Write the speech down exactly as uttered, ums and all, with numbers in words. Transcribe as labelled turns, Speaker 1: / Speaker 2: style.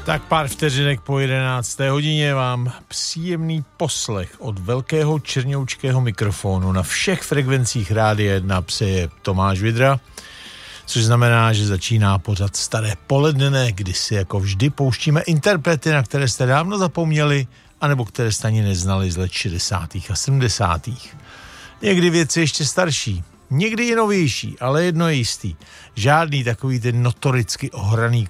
Speaker 1: Tak pár vteřinek po jedenácté hodině vám příjemný poslech od velkého černoučkého mikrofonu na všech frekvencích Rádia jedna přeje Tomáš Vidra, což znamená, že začíná pořad Staré poledne, kdy si jako vždy pouštíme interprety, na které jste dávno zapomněli, anebo které jste ani neznali z let šedesátých a sedmdesátých. Někdy věci ještě starší, někdy i novější, ale jedno je jistý. Žádný takový ten notoricky ohraný